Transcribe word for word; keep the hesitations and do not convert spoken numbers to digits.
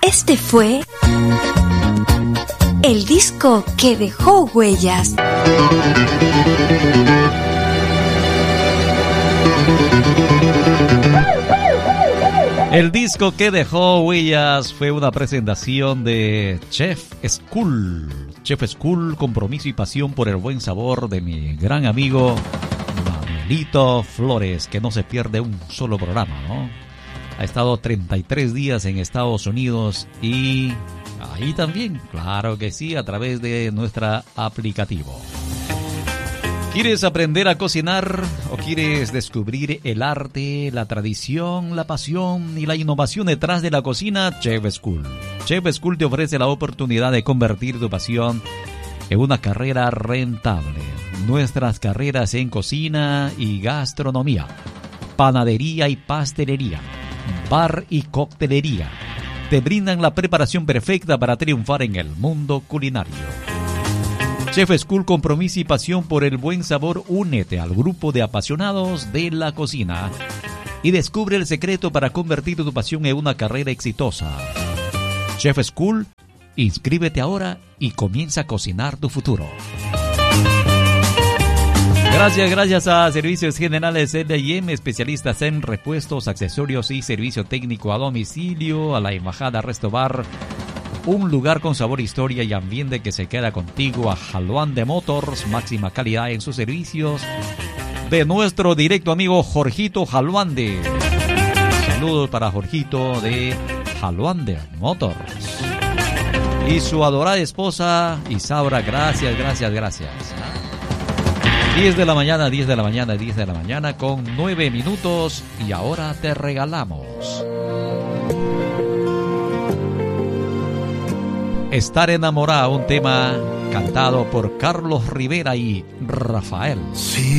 Este fue el disco que dejó huellas. El disco que dejó huellas fue una presentación de Chef School. Chef School, compromiso y pasión por el buen sabor de mi gran amigo Manuelito Flores, que no se pierde un solo programa, ¿no? Ha estado treinta y tres días en Estados Unidos y ahí también, claro que sí, a través de nuestro aplicativo. ¿Quieres aprender a cocinar o quieres descubrir el arte, la tradición, la pasión y la innovación detrás de la cocina? Chef School. Chef School te ofrece la oportunidad de convertir tu pasión en una carrera rentable. Nuestras carreras en cocina y gastronomía, panadería y pastelería, bar y coctelería te brindan la preparación perfecta para triunfar en el mundo culinario. Chef School, compromiso y pasión por el buen sabor. Únete al grupo de apasionados de la cocina y descubre el secreto para convertir tu pasión en una carrera exitosa. Chef School, inscríbete ahora y comienza a cocinar tu futuro. Gracias, gracias a Servicios Generales L y M, especialistas en repuestos, accesorios y servicio técnico a domicilio, a la Embajada Resto Bar. Un lugar con sabor, historia y ambiente que se queda contigo. A Jaluande Motors, máxima calidad en sus servicios. De nuestro directo amigo Jorgito Jaluande. Saludos para Jorgito de Jaluande Motors. Y su adorada esposa Isaura, gracias, gracias, gracias. diez de la mañana, diez de la mañana, diez de la mañana con nueve minutos. Y ahora te regalamos Estar enamorado, un tema cantado por Carlos Rivera y Rafael. Sí.